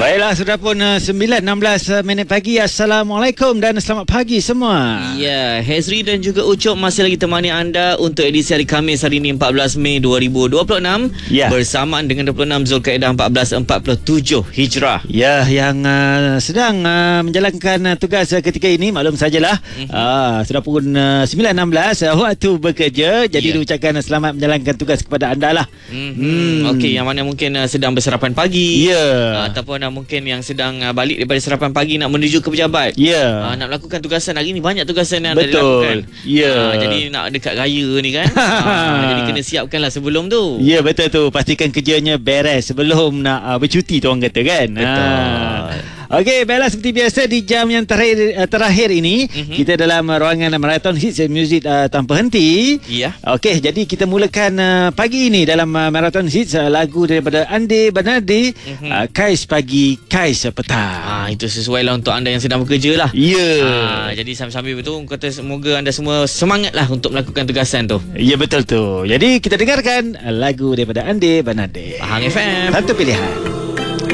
Baiklah, sudah pun 9.16 minit pagi. Assalamualaikum dan selamat pagi semua. Ya, Hezri dan juga Ucok masih lagi temani anda untuk edisi hari Khamis hari ini 14 Mei 2026 ya. Bersamaan dengan 26 Zulkaidah 1447 Hijrah. Ya, yang sedang menjalankan tugas ketika ini, maklum sajalah sudah pun 9.16 waktu bekerja. Jadi diucapkan selamat menjalankan tugas kepada anda lah. Okey, yang mana mungkin sedang bersarapan pagi, ataupun mungkin yang sedang balik daripada sarapan pagi nak menuju ke pejabat, nak melakukan tugasan. Hari ni banyak tugasan yang anda dilakukan. Jadi nak dekat raya ni kan. Jadi kena siapkanlah sebelum tu. Ya, betul tu. Pastikan kerjanya beres sebelum nak bercuti tu orang kata kan. Betul. Okey, baiklah, seperti biasa di jam yang terakhir ini kita dalam ruangan Marathon Hits Music tanpa henti. Ya. Okey, jadi kita mulakan pagi ini dalam Marathon Hits lagu daripada Ande Bernardi, Kais Pagi Kais Petang. Itu sesuai lah untuk anda yang sedang bekerja lah. Ya. Jadi sambil-sambil betul kata semoga anda semua semangat lah untuk melakukan tugasan tu. Ya, betul tu. Jadi kita dengarkan lagu daripada Ande Bernardi. Pahang FM. Satu pilihan.